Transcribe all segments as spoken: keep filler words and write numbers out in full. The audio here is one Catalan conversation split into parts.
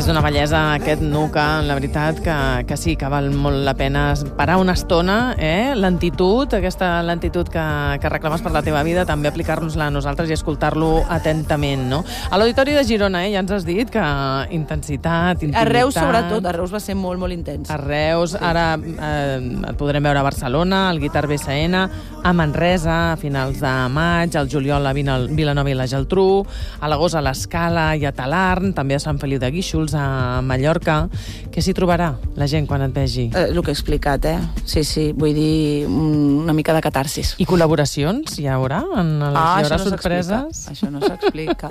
És una bellesa aquest Nuca, la veritat, que, que sí, que val molt la pena parar una estona, eh? Lentitud, aquesta lentitud que, que reclames per la teva vida, també aplicar-nos-la a nosaltres i escoltar-lo atentament, no? A l'Auditori de Girona, eh, ja ens has dit que intensitat, intimitat... A Reus, sobretot, a Reus va ser molt, molt intens. A Reus, sí. Ara eh, et podrem veure a Barcelona, al Guitar B S N, a Manresa, a finals de maig, al juliol a Vilanova i la Geltrú, a l'agost a l'Escala i a Talarn, també a Sant Feliu de Guíxols, a Mallorca. Què s'hi trobarà la gent quan et vegi? Eh, el que he explicat, eh? Sí, sí, vull dir una mica de catarsis. I col·laboracions hi haurà? En les, ah, hi haurà això no sorpreses? Això no s'explica.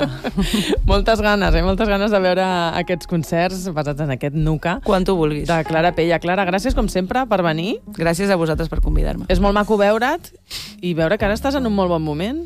Moltes ganes, eh? Moltes ganes de veure aquests concerts basats en aquest Nuca. Quan tu vulguis. De Clara Pella. Clara, gràcies com sempre per venir. Gràcies a vosaltres per convidar-me. És molt maco veure't i veure que ara estàs en un molt bon moment.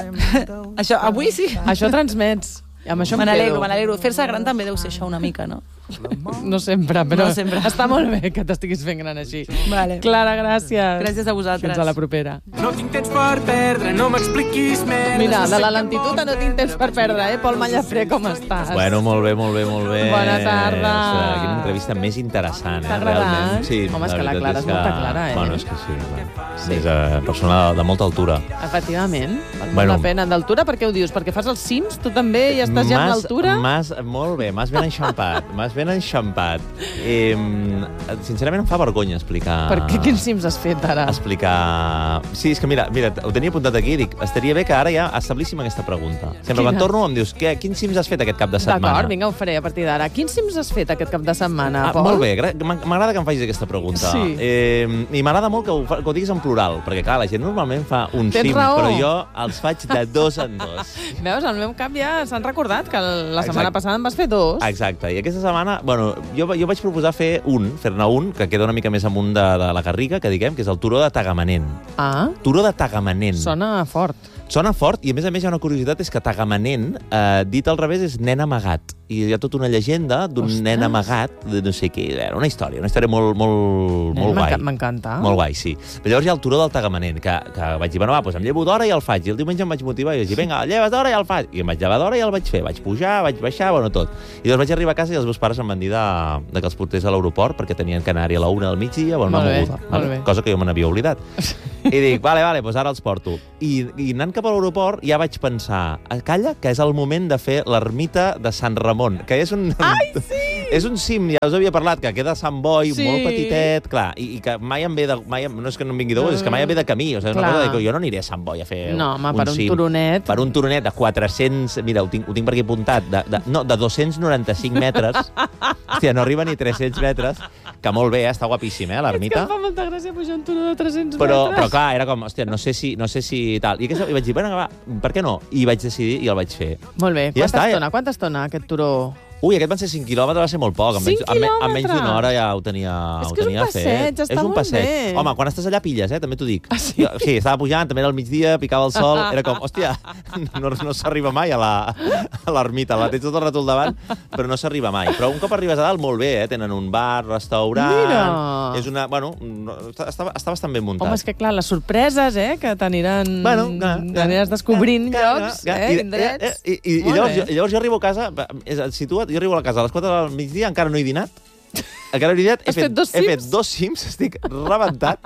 Això, avui sí. Això transmets. Amb això me n'alegro, me n'alegro. Fer-se gran també deu ser això una mica, no? No sempre, però no sempre. Està molt bé que t'estiguis fent gran així. Vale. Clara, gràcies. Gràcies a vosaltres. Fins a la propera. No tinc temps per perdre, no m'expliquis més. Mira, de la lentitud a no tinc temps per perdre, eh? Pol Mallafré, com estàs? Bueno, molt bé, molt bé, molt bé. Bona tarda. Ostres, quina entrevista més interessant, eh? T'ha agradat? Sí, home, és que la Clara és, és molta clara, eh? Bueno, és que sí. Bueno. sí. És una persona de, de molta altura. Efectivament. Val bueno. la pena. D'altura, per què ho dius? Perquè fas els cims? Tu també ja estàs ja en l'altura? Mas, molt bé, m'has ben enxampat. M'has ben enxampat. Eh, sincerament em fa vergonya explicar... Per què? Quins cims has fet ara? Explicar... Sí, és que mira, mira, ho tenia apuntat aquí i dic, estaria bé que ara ja establíssim aquesta pregunta. Sempre Quina? quan torno em dius, què, quins cims has fet aquest cap de setmana? D'acord, vinga, ho faré a partir d'ara. Quins cims has fet aquest cap de setmana, ah, Pol? Molt bé, m'agrada que em facis aquesta pregunta. Sí. Eh, I m'agrada molt que ho, que ho diguis en plural, perquè clar, la gent normalment fa un Tens cim, raó. però jo els faig de dos en dos. Veus, al meu cap ja s'han recordat que la Exacte. setmana passada en vas fer dos. Exacte, i aquesta setmana, bueno, jo, jo vaig proposar fer un, fer-ne un, que queda una mica més amunt de, de la Garriga, que diguem, que és el Turó de Tagamanent. Ah. Turó de Tagamanent. Sona fort. Sona fort, i a més a més hi ha una curiositat, és que Tagamanent, eh, dit al revés, és nen amagat. I hi ha tota una llegenda d'un nen amagat, de no sé què, una història, una història molt, molt, molt guai. M'encanta. Molt guai, sí. Però llavors hi ha el Turó del Tagamanent, que, que vaig dir, bueno, va, doncs em llevo d'hora i el faig. I el diumenge em vaig motivar i vaig dir, vinga, lleves d'hora i el faig. I em vaig llevar d'hora i el vaig fer. Vaig pujar, vaig baixar, bueno, tot. I llavors vaig arribar a casa i els meus pares em van dir de, de que els portés a l'aeroport perquè tenien que anar-hi a la una del migdia, bueno, una moguda. Vale? Cosa que jo me n'havia oblidat. I dic, vale, vale, doncs ara els porto. I, i anant cap a l'aeroport ja vaig pensar, calla, que és el moment de fer l'ermita de Sant Ramon, que és un... Ai, sí! És un cim, ja us havia parlat, que queda a Sant Boi, sí. molt petitet, clar, i, i que mai em ve de... Mai, no és que no em vingui de gust, és que mai em ve de camí. O sigui, és una cosa que jo no aniré a Sant Boi a fer no, home, un per un cim. turonet. Per un turonet de quatre-cents... Mira, ho tinc, ho tinc per aquí apuntat. De, de, no, de dos-cents noranta-cinc metres. Hòstia, no arriba ni tres-cents metres. Que molt bé, eh? Està guapíssim, eh, l'ermita. És que em fa molta gràcia pujar un turó de tres-cents però, metres. Però clar, era com, hòstia, no sé si, no sé si tal. I, aquesta, i vaig dir, bueno, va, per què no? I vaig decidir i el vaig fer. Molt bé. I Quanta ja estona? Ja. Quanta estona, aquest turó? Ui, aquest van ser cinc quilòmetres, va ser molt poc. En menys, cinc quilòmetres? En menys d'una hora ja ho tenia, és ho que tenia és un fet. passeig, està és un molt passeig. bé. Home, quan estàs allà pilles, eh? També t'ho dic. Ah, sí? Jo, sí, estava pujant, també era al migdia, picava el sol, era com, hòstia, no, no s'arriba mai a l'ermita, la, la tens tot el rato al davant, però no s'arriba mai. Però un cop arribes a dalt, molt bé, eh? Tenen un bar, restaurant... Mira! És una... Bueno, està, està bastant ben muntat. Home, és que clar, les sorpreses, eh? Que t'aniran... Bueno, clar, clar, t'aniràs descobrint clar, llocs, clar, eh? I, Indrets. I, i, i, i llavors, jo, llavors jo arribo a casa, és situat, jo arribo a la casa a les quatre del migdia, encara no he dinat, encara no he dinat, he Has fet fet, dos he cims? fet dos cims, estic rebentat,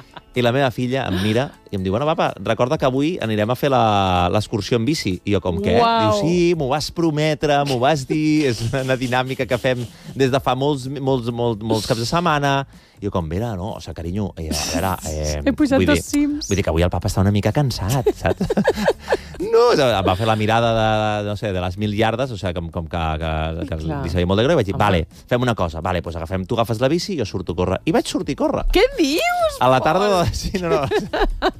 i la meva filla em mira i em diu, bueno, papa, recorda que avui anirem a fer l'excursió en bici. I jo, com què? Uau. Diu, sí, m'ho vas prometre, m'ho vas dir, és una dinàmica que fem des de fa molts, molts, molts, molts caps de setmana. I jo, com, Vera, no? O sigui, carinyo, eh, a veure... Eh, He pujat vull dos dir, cims. Vull dir que avui el papa està una mica cansat, saps? No, em va fer la mirada de, no sé, de les mil yardes, o sigui, com, com que, que, que li sabia molt de greu, i vaig dir, Home. vale, fem una cosa, vale, doncs agafem, tu agafes la bici i jo surto a córrer. I vaig sortir a córrer. Què dius, A la Pol? tarda de... Sí, no, no.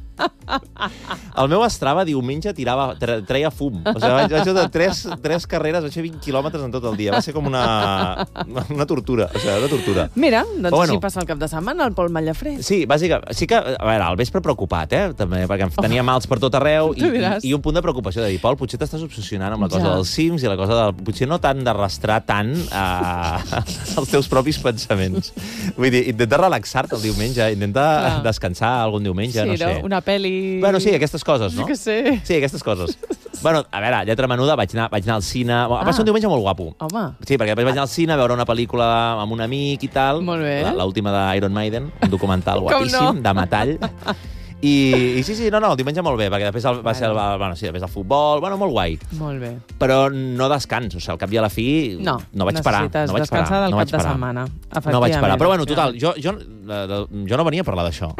El meu Strava diumenge tirava, tre, treia fum. O sigui, vaig, vaig fer tres, tres carreres, vaig fer vint quilòmetres en tot el dia. Va ser com una, una tortura, o sigui, una tortura. Mira, doncs Però bueno. així passa el cap de setmana, el Pol Mallafré. Sí, bàsicament, sí que, a veure, al vespre preocupat, eh, també, perquè em tenia mals per tot arreu i, i, i un punt de preocupació de dir, Pol, potser t'estàs obsessionant amb la cosa Ja. dels cims i la cosa del... Potser no t'han d'arrastrar tant eh, els teus propis pensaments. Vull dir, intenta relaxar-te el diumenge, intenta Clar. descansar algun diumenge, Sí, no sé. no? Una pel·li... Bueno, sí, aquestes coses, no? Jo què sé. Sí, aquestes coses. Bueno, a veure, lletra menuda, vaig anar, vaig anar al cine... Ah. Va ser un diumenge molt guapo. Home. Sí, perquè després vaig anar al cine a veure una pel·lícula amb un amic i tal. Molt bé. L'última d'Iron Maiden, un documental Com guapíssim, no? de metall. I, I sí, sí, no, no, el diumenge molt bé, perquè després el, va ser el, bueno, sí, després el futbol, bueno, molt guai. Molt bé. Però no descans, o sigui, al cap i a la fi No, no vaig parar. necessites No vaig descansar parar, del no cap vaig de parar. setmana. No vaig parar, però bueno, total, Efectivament. jo, jo, jo no venia a parlar d'això.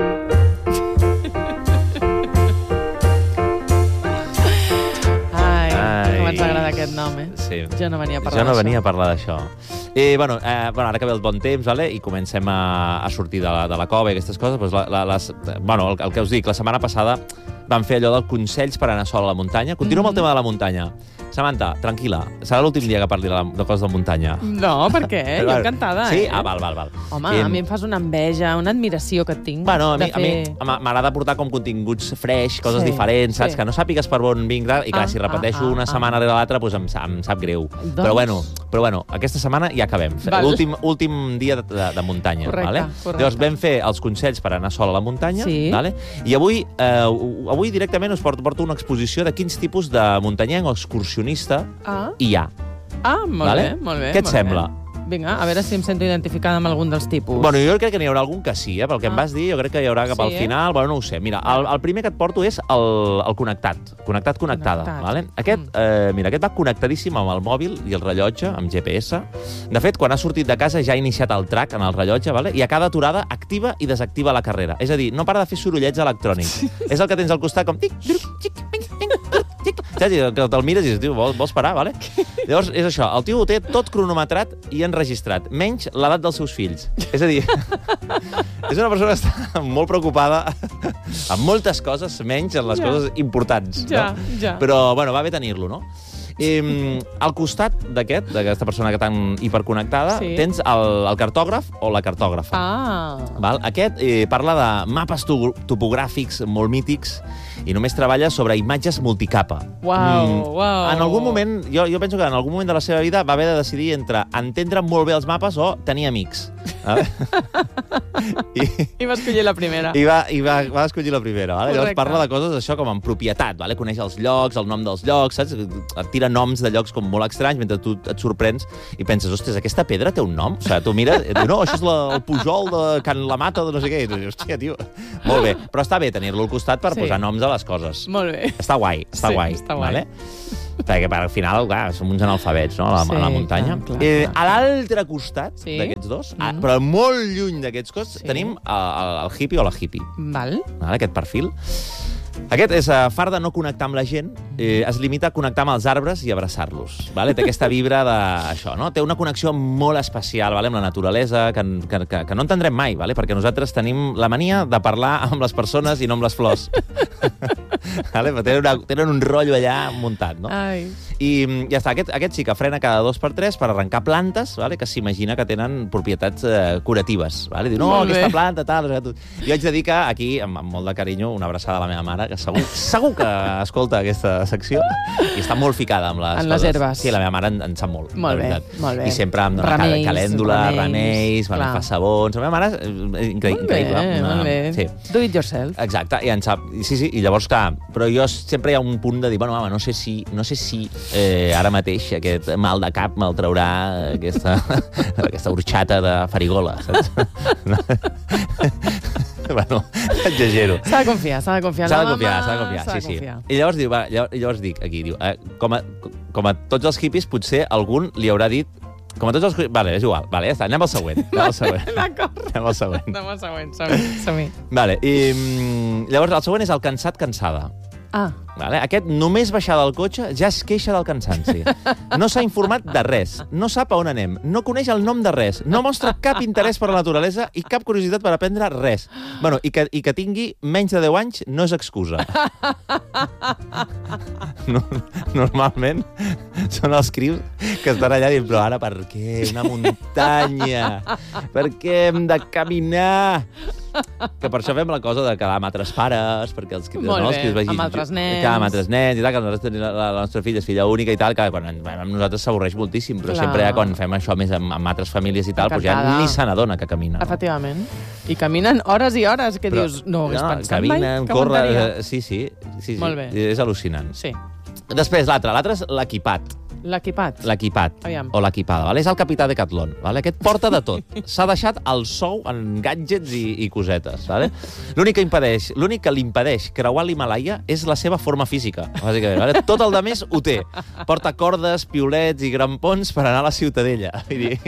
Ai, Ai. com ens agrada aquest nom, eh? Sí. Jo no venia a parlar Jo no d'això. venia a parlar d'això. I, bueno, eh, bueno, ara que ve el bon temps, vale? I comencem a, a sortir de la, de la cova i aquestes coses, doncs la, la, les, bueno, el, el que us dic, la setmana passada vam fer allò dels consells per anar sol a la muntanya. Continuo amb el tema de la muntanya. Samantha, tranquil·la, serà l'últim dia que parli de, la, de coses de muntanya. No, per què? Jo encantada, sí? eh? Ah, val, val, val. Home, I, a mi em fas una enveja, una admiració que et tinc. Bueno, a mi, de fer... a mi m'agrada portar com continguts fresh, coses Sí, diferents, saps? sí. Que no sàpigues per on vinc, i clar, Ah, si repeteixo ah, ah, una ah. setmana rere l'altra, doncs em, sa- em sap greu. Doncs- Però bueno, però bueno, aquesta setmana ja acabem. Val. L'últim últim dia de, de, de muntanya. Correcte, vale? correcte. Llavors vam fer els consells per anar sol a la muntanya, Sí. vale? I avui, eh, avui directament us porto, porto una exposició de quins tipus de muntanyenc o excursionista Ah, hi ha. ah molt Vale? bé, molt bé. Què et molt sembla? Bé. Vinga, a veure si em sento identificada amb algun dels tipus. Bueno, jo crec que n'hi haurà algun que sí, eh? Pel que Ah. em vas dir, jo crec que hi haurà cap Sí, al eh? final. Bueno, no ho sé. Mira, el, el primer que et porto és el, el connectat. Connectat, connectada. Connectat. Vale? Aquest, Mm. eh, mira, aquest va connectadíssim amb el mòbil i el rellotge, amb G P S. De fet, quan ha sortit de casa ja ha iniciat el track en el rellotge, vale? I a cada aturada activa i desactiva la carrera. És a dir, no para de fer sorollets electrònics. És el que tens al costat com... Tic, truc, tic, ping, ping, truc, tic. Saps? I que te'l mires i dius, tio, vols, vols parar, vale? Llavors, és això. El tio ho té tot cronometrat i enregistrat, menys l'edat dels seus fills. És a dir, és una persona que està molt preocupada amb moltes coses, menys en les Ja. coses importants. Ja, no? ja. Però, bueno, va bé tenir-lo, no? I, al costat d'aquest, d'aquesta persona que tan hiperconnectada, Sí. tens el, el cartògraf o la cartògrafa. Ah, Val? Aquest eh, parla de mapes to topogràfics molt mítics i només treballa sobre imatges multicapa. Uau, uau. En algun moment, jo, jo penso que en algun moment de la seva vida va haver de decidir entre entendre molt bé els mapes o tenir amics. Vale? I, i va escollir la primera. i, va, i va, va escollir la primera. Vale? Llavors Correcte. parla de coses això com en propietat, vale? Coneix els llocs, el nom dels llocs, saps? Et tira noms de llocs com molt estranys mentre tu et sorprens i penses, ostres, aquesta pedra té un nom? O sigui, tu mires i dius, no, això és la, el Pujol de Can la Mata de no sé què. I tu dius, hòstia, tio, molt bé. Però està bé tenir-lo al costat per Sí. posar noms a les coses. Molt bé. Està guai, està Sí, guai. està guai. Vale? Perquè per al final, clar, som uns analfabets, no?, a la, Sí, a la muntanya. clar, clar, eh, clar. a l'altre costat Sí. d'aquests dos, Mm. ah, però molt lluny d'aquests costos, Sí. tenim el, el hippie o la hippie, Val. vale? Aquest perfil. Aquest és a far de no connectar amb la gent, eh, es limita a connectar amb els arbres i abraçar-los. Vale? Té aquesta vibra d'això, no? Té una connexió molt especial, vale? Amb la naturalesa, que, que, que, que no entendrem mai, vale? Perquè nosaltres tenim la mania de parlar amb les persones i no amb les flors. Vale? Però tenen, una, tenen un rotllo allà muntat, no? Ai. I mm, ja està, aquest, aquest sí que frena cada dos per tres per arrencar plantes, vale? Que s'imagina que tenen propietats eh, curatives. Vale? Diu, no, Molt bé. aquesta planta, tal... No sé què. Jo haig de dir que aquí, amb, amb molt de carinyo, una abraçada a la meva mare, que segur, segur que escolta aquesta secció i està molt ficada amb les En les coses. herbes. Sí, la meva mare en, en sap molt, Molt de bé, veritat. molt bé. I sempre em dona Remeis, calèndula, remeis, remeis, bueno, clar. fa sabons... La meva mare és incre Molt bé, increïble. Una- molt bé. Sí. Do it yourself. Exacte, i en sap. I Sí, sí, i llavors, clar, però jo sempre hi ha un punt de dir, bueno, mama, no sé si, no sé si eh, ara mateix aquest mal de cap me'l traurà aquesta, aquesta orxata de farigola, saps? Bueno, exagero. S'ha de confiar, s'ha de confiar. S'ha La de confiar, mama s'ha de confiar, s'ha sí, de sí. confiar. I llavors, diu, va, llavors, llavors dic, aquí, diu, eh, com, a, com a tots els hippies, potser algun li haurà dit, com a tots els... Vale, és igual, vale, ja està, anem al següent, anem al següent. D'acord. Anem al següent. Anem al següent, som-hi. Som Vale, i mm, llavors el següent és el cansat, cansada. ah, Vale? Aquest només baixar del cotxe ja es queixa del cansanci. No s'ha informat de res, no sap a on anem, no coneix el nom de res, no mostra cap interès per la naturalesa i cap curiositat per aprendre res. Bueno, i que, i que tingui menys de deu anys no és excusa. No, normalment són els crims que estan allà dient, però ara per què? Una muntanya! Per què hem de caminar? Que per això fem la cosa de quedar amb altres pares, perquè els crims, Molt no, bé, els crims vagin, amb altres nens. quedar amb altres nens i tal, que nosaltres tenim la, la, la nostra filla és filla única i tal, que quan en- amb nosaltres s'avorreix moltíssim, però Clar. sempre ja quan fem això més amb, amb altres famílies i tal, doncs ja Encantada. ni se n'adona que camina. No? efectivament. I caminen hores i hores, que Però- dius, no ho hagués pensat caminen, mai, que corren, aguantaria. eh, sí, sí, sí, sí, Molt bé. és al·lucinant. Sí. Després, l'altre. L'altre és l'equipat. L'equipat. L'equipat. Aviam. O l'equipada. Vale? És el capità Decathlon. Vale? Aquest porta de tot. S'ha deixat el sou en gadgets i, i cosetes. Vale? L'únic que impedeix, l'únic que li impedeix creuar l'Himalaia és la seva forma física. Bàsicament, vale? Tot el de més ho té. Porta cordes, piolets i grampons per anar a la Ciutadella. Vull dir,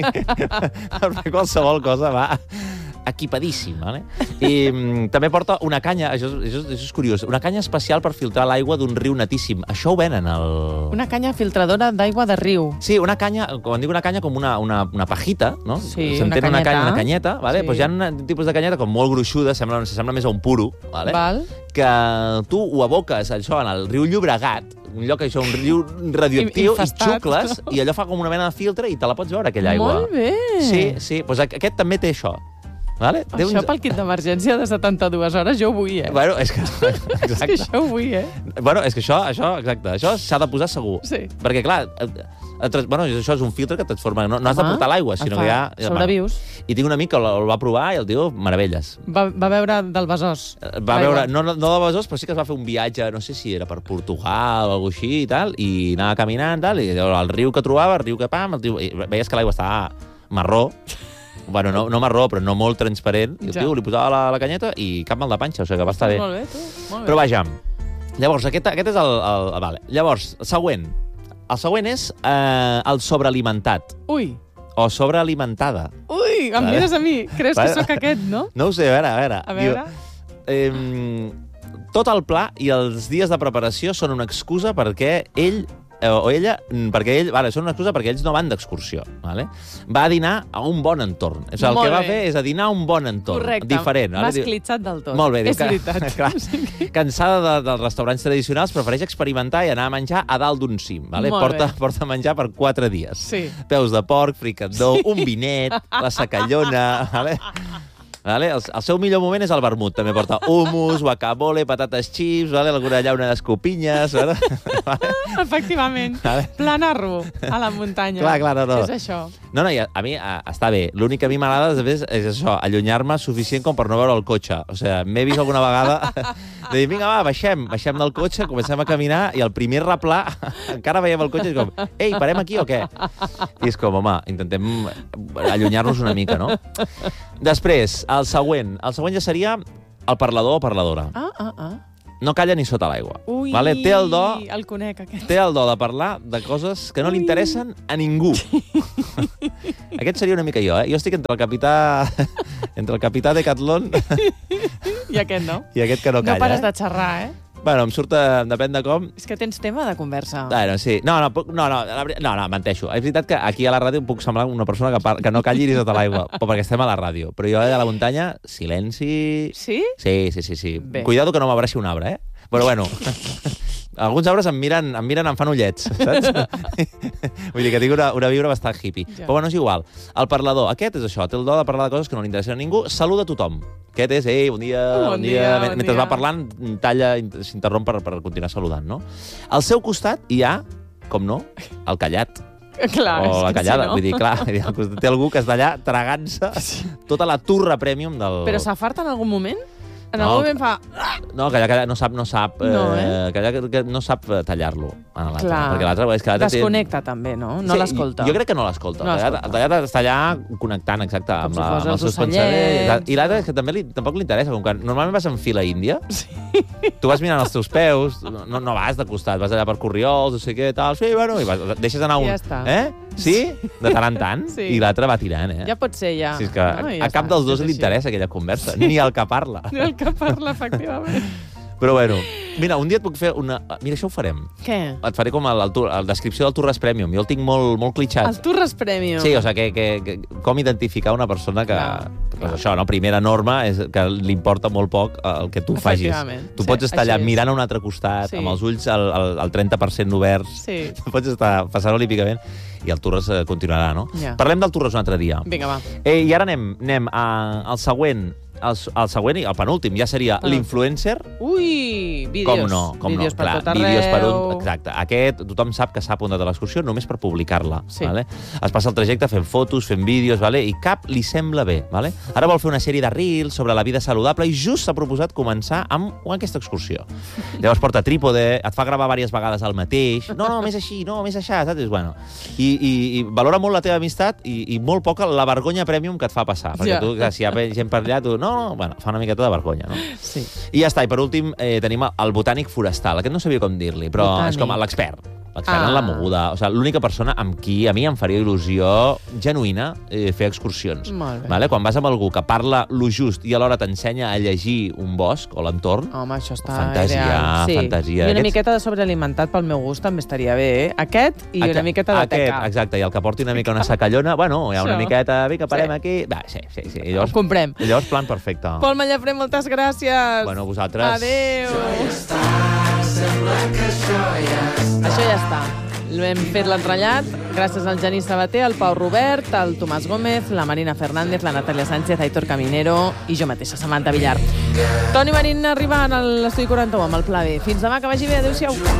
per fer qualsevol cosa va equipadíssim. Vale? I mm, també porta una canya, això, és- això, és- això és curiós, una canya especial per filtrar l'aigua d'un riu netíssim. Això ho venen al... Una canya filtradora d'aigua de riu. Sí, una canya, quan dic una canya, com una, una, una pajita, no? Sí, S'entén una una canya, canyeta. una canyeta, vale? Sí. Pues hi ha un tipus de canyeta com molt gruixuda, sembla, sembla més a un puro, vale? Val? Que tu ho aboques, això, en el riu Llobregat, un lloc, això, un riu radioactiu, i Infestat. xucles, i allò fa com una mena de filtre i te la pots veure, aquella aigua. Molt bé. Sí, sí, pues aquest també té això. Vale? Té Això uns- pel kit d'emergència de setanta-dues hores jo ho vull, eh? Bueno, és que... És que Exacte. això ho vull, eh? Bueno, és que això, això exacte, això s'ha de posar segur. Sí. Perquè, clar, et, et, bueno, això és un filtre que et transforma... No, no has de Home, portar l'aigua, et sinó fa- que ja... sobrevius. I tinc un amic que el, el va provar i el tio, meravelles. Va, va veure del Besòs. Va L'aigua. veure, no, no de Besòs, però sí que es va fer un viatge, no sé si era per Portugal o alguna així i tal, i anava caminant, tal, i el riu que trobava, el riu que pam, el tio, i veies que l'aigua estava marró, bueno, no, no marró, però no molt transparent, i el Ja. tio li posava la, la canyeta i cap mal de panxa, o sigui que va estar bé. Molt bé, tu. Molt bé. Però vaja, llavors, aquest, aquest és el, el, el... Vale. Llavors, el següent. El següent és eh, el sobrealimentat, Ui, o sobrealimentada. ui, em Vale. mires a mi. Creus Vale. que sóc aquest, no? No ho sé, a veure, a veure. A veure. Diu, eh, tot el pla i els dies de preparació són una excusa perquè ell eh, o ella, mm, perquè ell, vale, són una excusa perquè ells no van d'excursió, vale? Va a dinar a un bon entorn. O sigui, el Molt que va bé. fer és a dinar a un bon entorn. Correcte. Diferent. M'has Diu- clitxat del tot. Molt bé, diu És que, veritat. clar, cansada de, dels restaurants tradicionals, prefereix experimentar i anar a menjar a dalt d'un cim. Vale? Molt Porta, bé. porta menjar per quatre dies. Sí. Peus de porc, fricandó, un vinet, la sacallona... Vale? Vale? El, el seu millor moment és el vermut. També porta hummus, guacamole, patates chips, vale? Alguna llauna d'escopinyes... Vale? Vale? Efectivament. Vale. Planar-lo a la muntanya. Clar, clar, no, no. És això. No, no, i a, a mi a, està bé. L'únic que a mi m'agrada és, és això, allunyar-me suficient com per no veure el cotxe. O sigui, m'he vist alguna vegada de dir, vinga, va, baixem, baixem del cotxe, comencem a caminar, i el primer replà encara veiem el cotxe i és com, ei, parem aquí o què? I és com, home, intentem allunyar-nos una mica, no? Després, el següent. El següent ja seria el parlador o parladora. Ah, ah, ah. No calla ni sota l'aigua. Ui, Vale? Té el do el conec, aquest. té el do de parlar de coses que no li Ui. interessen a ningú. Aquest seria una mica jo, eh? Jo estic entre el capità entre el capità Decathlon I aquest no. i aquest que no calla. No pares eh? de xerrar, eh? Bueno, em surt, eh, depèn de com. És que tens tema de conversa. Bueno, sí. No, no, puc- no, no, la veri- no, no, menteixo. És veritat que aquí a la ràdio puc semblar una persona que, par que no calli ni sota l'aigua, però perquè estem a la ràdio. Però jo a la muntanya, silenci... Sí? Sí, sí, sí, sí. Bé. Cuidado que no m'abraci un arbre, eh? Però bueno, alguns arbres em miren, em miren, em fan ullets, saps? Vull dir que tinc una, una vibra bastant hippie. Ja. Però bueno, és igual. El parlador, aquest és això, té el do de parlar de coses que no li interessen a ningú, saluda a tothom. Aquest és, ei, bon dia, Bon dia, bon Mentre dia. va parlant, talla, s'interromp per, per continuar saludant, no? Al seu costat hi ha, com no, el callat. Clar, o és la que callada, si no... vull dir, clar, vull dir, al costat té algú que està allà tragant-se tota la turra premium del... Però s'afarta en algun moment? En No, algun moment fa... No, que allà, que allà no sap, no sap, No, eh? eh? que allà que, que no sap eh, tallar-lo a l'altre. Clar. Perquè l'altre és que l'altre té- Desconnecta, també, no? No Sí, l'escolta. Jo crec que no l'escolta. No el tallat- l'escolta. el tallat està allà connectant, exacte, amb, si la, fos amb els els seus ocellets. pensaments. I l'altre és que també li, tampoc li interessa, com que normalment vas en fila índia, sí. Tu vas mirant els teus peus, no, no vas de costat, vas allà per Corriols, no sé què, tal, sí, bueno, i vas, deixes anar I un... ja està. Eh? Sí? De tant en tant. Sí. I l'altre va tirant, eh? Ja pot ser, ja. Si és que No, i ja a cap està, dels dos és li així. interessa aquella conversa, ni el que parla. Ni el que parla, efectivament. Però bueno, mira, un dia et puc fer una... Mira, això ho farem. Què? Et faré com el, el, tour- la descripció del Torres Premium. Jo el tinc molt, molt clitxat. El Turres Premium. Sí, o sigui, que, que, que, com identificar una persona que... Clar, Pues clar. això, no? Primera norma és que li importa molt poc el que tu facis. Efectivament, Tu sí, pots estar allà així és. mirant a un altre costat, Sí. amb els ulls al, al, al trenta per cent oberts. Sí. Pots estar passant olímpicament i el Torres eh, continuarà, no? Ja. Parlem del Torres un altre dia. Vinga, va. Eh, I ara anem, anem a, al següent. el, el següent, i el penúltim, ja seria Penúltim. l'influencer. Ui, vídeos. Com no, com vídeos no. per Clar, tot arreu. vídeos per un... Exacte. Aquest, tothom sap que s'ha apuntat a l'excursió només per publicar-la. Sí. Vale? Es passa el trajecte fent fotos, fent vídeos, vale? I cap li sembla bé. Vale? Ara vol fer una sèrie de reels sobre la vida saludable i just s'ha proposat començar amb aquesta excursió. Llavors porta trípode, et fa gravar diverses vegades el mateix. No, no, més així, no, més així, saps? Bueno. I, i, I valora molt la teva amistat i, i molt poca la vergonya premium que et fa passar. Perquè Ja. tu, que si hi ha gent per allà, tu... No, no, bueno, fa una miqueta de vergonya, no? Sí. I ja està. I per últim eh, tenim el botànic forestal. Aquest no sabia com dir-li, però Botànic. és com l'expert. L'expert Ah. en la moguda. O sigui, l'única persona amb qui a mi em faria il·lusió genuïna eh, fer excursions. Molt bé. Vale? Quan vas amb algú que parla lo just i alhora t'ensenya a llegir un bosc o l'entorn, Home, això està Fantasia, ideal. Sí. fantasia. I una Aquests- miqueta de sobrealimentat pel meu gust també estaria bé, eh? Aquest i una Aquest- miqueta de aquest, teca. Exacte, i el que porti una mica una sacallona, bueno, hi ha una Això. miqueta, vinga, parem Sí. aquí... Va, sí, sí, sí. Ho comprem. Llavors, plan perfecte. Pol Mallafré, moltes gràcies. Bueno, vosaltres... Adéu. Això ja està. Hem fet l'entrellat gràcies al Genís Sabater, al Pau Robert, al Tomàs Gómez, la Marina Fernández, la Natàlia Sánchez, Aitor Caminero i jo mateixa, Samantha Villar. Toni Marín arribant a l'Estudi quaranta-u amb el Pla B. Fins demà, que vagi bé. Adéu-siau.